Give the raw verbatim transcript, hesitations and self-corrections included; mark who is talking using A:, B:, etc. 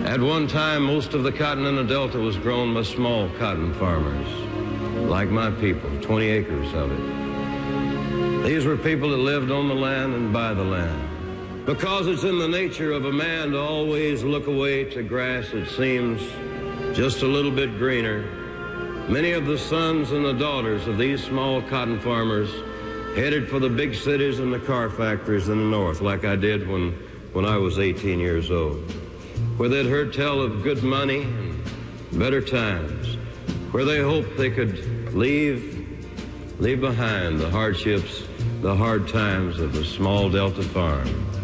A: At one time, most of the cotton in the Delta was grown by small cotton farmers, like my people, twenty acres of it. These were people that lived on the land and by the land. Because it's in the nature of a man to always look away to grass that seems just a little bit greener, many of the sons and the daughters of these small cotton farmers headed for the big cities and the car factories in the north, like I did when, when I was eighteen years old, where they'd heard tell of good money and better times, where they hoped they could leave, leave behind the hardships, the hard times of a small Delta farm.